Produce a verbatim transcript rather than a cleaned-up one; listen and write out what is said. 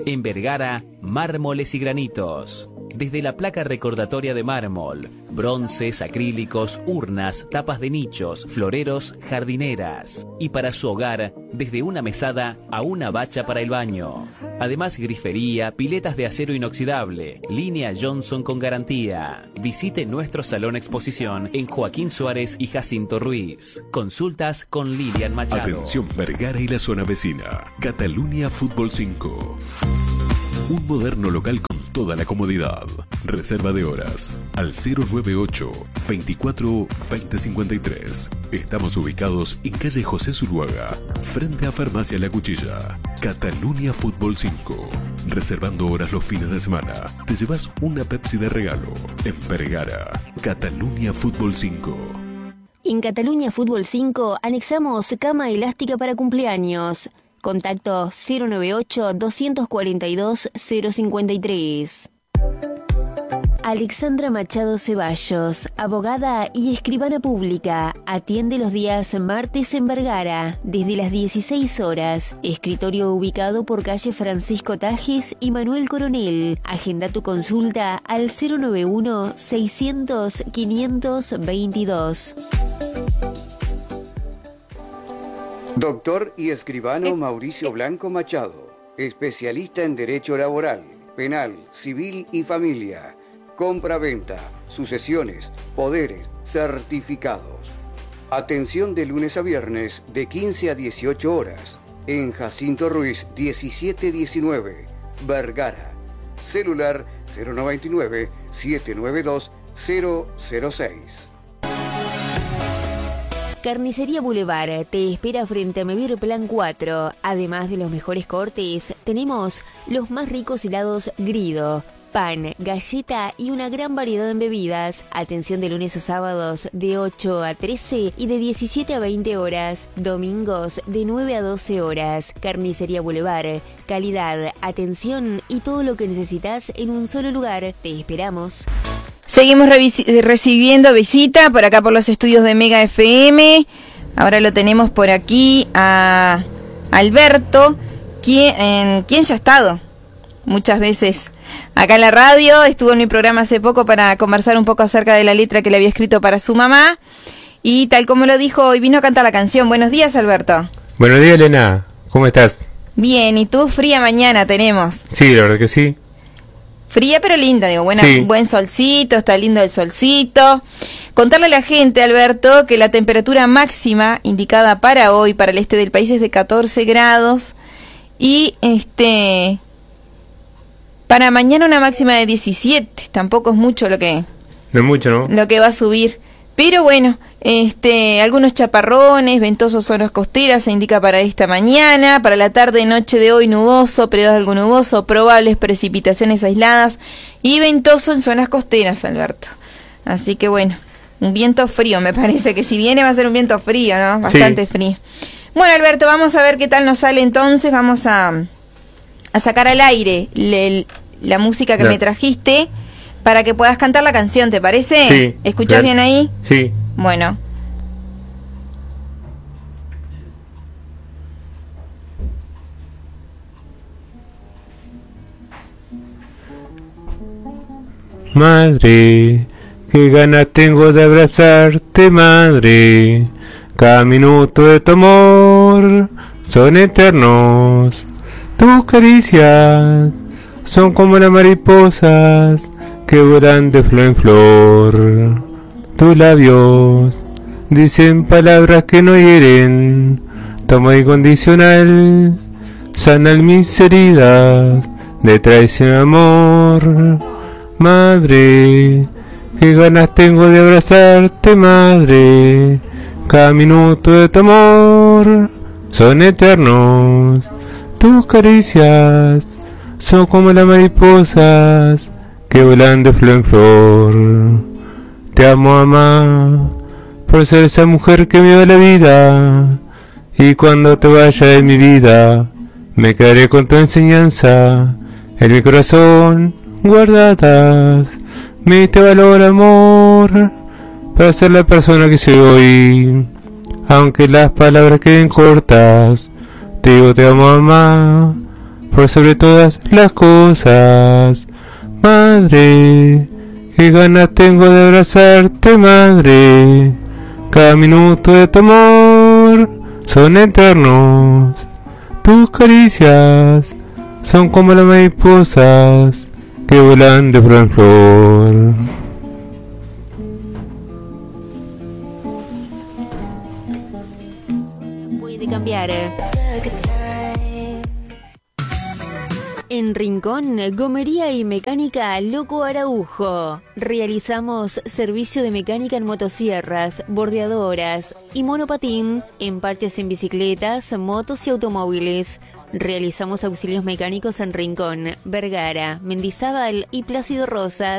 En Vergara, mármoles y granitos. Desde la placa recordatoria de mármol, bronces, acrílicos, urnas, tapas de nichos, floreros, jardineras. Y para su hogar, desde una mesada a una bacha para el baño. Además, grifería, piletas de acero inoxidable, línea Johnson con garantía. Visite nuestro salón exposición en Joaquín Suárez y Jacinto Ruiz. Consultas con Lilian Machado. Atención Vergara y la zona vecina. Catalunya Fútbol cinco. Un moderno local con toda la comodidad. Reserva de horas al cero nueve ocho, veinticuatro, veinte cincuenta y tres. Estamos ubicados en calle José Zuluaga, frente a Farmacia La Cuchilla. Catalunya Fútbol cinco. Reservando horas los fines de semana. Te llevas una Pepsi de regalo. En Vergara. Catalunya Fútbol cinco. En Catalunya Fútbol cinco anexamos cama elástica para cumpleaños. Contacto cero nueve ocho, dos cuatro dos, cero cinco tres. Alexandra Machado Ceballos, abogada y escribana pública, atiende los días martes en Vergara, desde las dieciséis horas. Escritorio ubicado por calle Francisco Tajes y Manuel Coronel. Agenda tu consulta al cero nueve uno, seiscientos, quinientos veintidós. Doctor y escribano Mauricio Blanco Machado, especialista en Derecho Laboral, Penal, Civil y Familia, compra-venta, sucesiones, poderes, certificados. Atención de lunes a viernes de quince a dieciocho horas, en Jacinto Ruiz diecisiete diecinueve, Vergara. Celular cero noventa y nueve, setecientos noventa y dos, cero cero seis. Carnicería Boulevard te espera frente a Mevir Plan cuatro. Además de los mejores cortes, tenemos los más ricos helados Grido, pan, galleta y una gran variedad en bebidas. Atención de lunes a sábados de ocho a trece y de diecisiete a veinte horas. Domingos de nueve a doce horas. Carnicería Boulevard. Calidad, atención y todo lo que necesitas en un solo lugar. Te esperamos. Seguimos revis- recibiendo visita por acá por los estudios de Mega F M. Ahora lo tenemos por aquí a Alberto, quien, quien ya ha estado muchas veces acá en la radio. Estuvo en mi programa hace poco para conversar un poco acerca de la letra que le había escrito para su mamá. Y tal como lo dijo, hoy vino a cantar la canción. Buenos días, Alberto. Buenos días, Elena. ¿Cómo estás? Bien, ¿y tú? Fría mañana tenemos. Sí, la verdad que sí. Fría pero linda, digo, buena, sí. Buen solcito, está lindo el solcito. Contarle a la gente, Alberto, que la temperatura máxima indicada para hoy, para el este del país, es de catorce grados. Y este para mañana una máxima de diecisiete. Tampoco es mucho lo que... No es mucho, ¿no? Lo que va a subir. Pero bueno, este, algunos chaparrones, ventosos zonas costeras se indica para esta mañana. Para la tarde y noche de hoy nuboso, periodos de algo nuboso, probables precipitaciones aisladas y ventoso en zonas costeras, Alberto. Así que bueno, un viento frío, me parece que si viene va a ser un viento frío, ¿no? Bastante sí. Frío. Bueno, Alberto, vamos a ver qué tal nos sale entonces. Vamos a, a sacar al aire le, la música que no. me trajiste. Para que puedas cantar la canción, ¿te parece? Sí. ¿Escuchás bien ahí? Sí. Bueno. Madre, qué ganas tengo de abrazarte, madre. Cada minuto de tu amor son eternos. Tus caricias son como las mariposas que vuelan de flor en flor. Tus labios dicen palabras que no hieren. Tu amor incondicional sana mis heridas de traición amor. Madre, qué ganas tengo de abrazarte, madre. Cada minuto de tu amor son eternos. Tus caricias son como las mariposas que vuelan de flor en flor. Te amo, mamá, por ser esa mujer que me dio la vida. Y cuando te vaya de mi vida, me quedaré con tu enseñanza en mi corazón guardadas. Me diste valor, amor, para ser la persona que soy hoy. Aunque las palabras queden cortas, te digo te amo, mamá, por sobre todas las cosas. Madre, qué ganas tengo de abrazarte, madre. Cada minuto de tu amor son eternos. Tus caricias son como las mariposas que vuelan de flor en flor. Puede cambiar. En Rincón, Gomería y Mecánica Loco Araujo. Realizamos servicio de mecánica en motosierras, bordeadoras y monopatín, en parches en bicicletas, motos y automóviles. Realizamos auxilios mecánicos en Rincón, Vergara, Mendizábal y Plácido Rosas.